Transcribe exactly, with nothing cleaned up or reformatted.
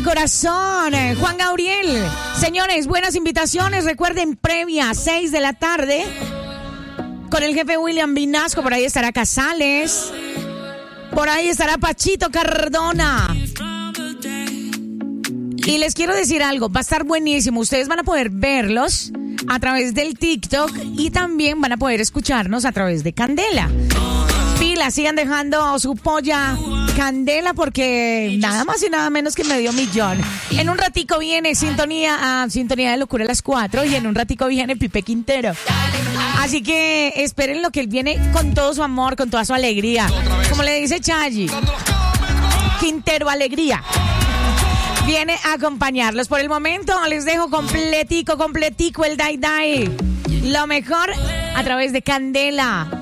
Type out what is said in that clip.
corazón, Juan Gabriel. Señores, buenas invitaciones. Recuerden, previa, seis de la tarde, con el jefe William Vinasco. Por ahí estará Casales. Por ahí estará Pachito Cardona. Y les quiero decir algo, va a estar buenísimo. Ustedes van a poder verlos a través del TikTok y también van a poder escucharnos a través de Candela. Pila, sigan dejando su polla Candela porque nada más y nada menos que medio millón. En un ratico viene Sintonía, ah, Sintonía de Locura a las cuatro y en un ratico viene Pipe Quintero. Así que esperen lo que él viene con todo su amor, con toda su alegría. Como le dice Chayi, Quintero Alegría. Viene a acompañarlos. Por el momento les dejo completico, completico el Dai Dai. Lo mejor a través de Candela.